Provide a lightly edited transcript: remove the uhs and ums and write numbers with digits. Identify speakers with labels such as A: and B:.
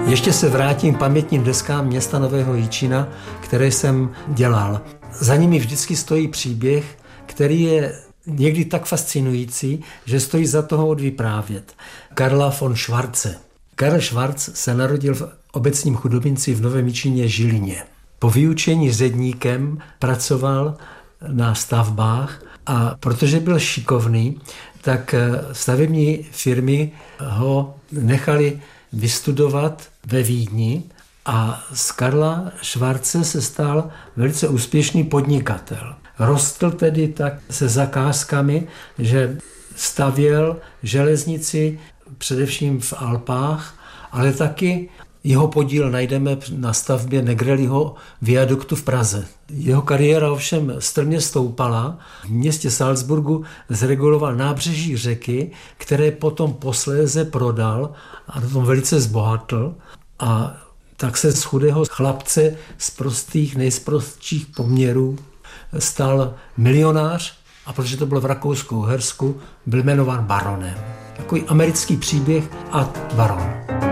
A: Ještě se vrátím k pamětním deskám města Nového Jičína, které jsem dělal. Za nimi vždycky stojí příběh, který je někdy tak fascinující, že stojí za toho odvyprávět. Karla von Schwarze. Karl Schwarz se narodil v obecním Chudobinci v Novém Jičíně Žilině. Po vyučení zedníkem pracoval na stavbách a protože byl šikovný, tak stavební firmy ho nechali vystudovat ve Vídni a z Karla Schwarze se stal velice úspěšný podnikatel. Rostl tedy tak se zakázkami, že stavěl železnici především v Alpách, ale taky jeho podíl najdeme na stavbě Negrelliho viaduktu v Praze. Jeho kariéra ovšem strmě stoupala. V městě Salzburgu zreguloval nábřeží řeky, které potom posléze prodal a na tom velice zbohatl. A tak se z chudého chlapce z prostých, nejprostších poměrů stal milionář a protože to bylo v Rakousku-Uhersku, byl jmenován baronem. Takový americký příběh a baron.